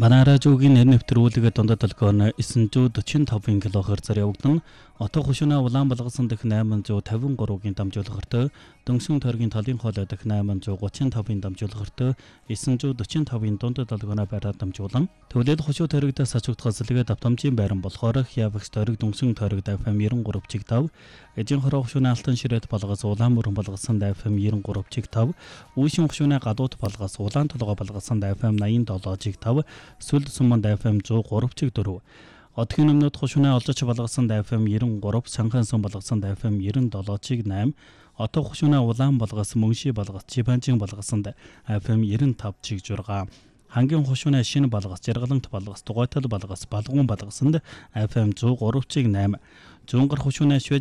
Манай радиогийн нэр нэвтрүүлэг дондод толгойн 945 кГц-аар явагдан отоо хушуна улаан болгосон дэх 853-гийн дамжуулгарт дөнгөсөн тойргийн талын хоолой дэх 835-ийн дамжуулгарт 945-ийн дондод толгойн байраар дамжуулан төвлөд хушуу тойрогт сачигдахаас илгээд автомжийн байран болохоор хявагс тойрог дөнгөсөн тойрогт FM 93.5 эжин хороо хушууны алтан ширээт болгоос улаан мөрөн болгосон FM 93.5 үүшин хушууны гадуут болгоос улаан толгой болгосон FM 87.5 сүлд суманд FM 103.4 Одгийн өмнөд хушууны олзоч болгосон FM 93 санхан сум болгосон FM 97.8 отоо хушууны улаан болгоос мөнши болгоос чипанчин болгосон FM 95.6 Хангийн хушууны шинэ болгоос жаргалант болгоос тугайтал болгоос балгуун болгосонд FM 103.8 Зунгар хушууны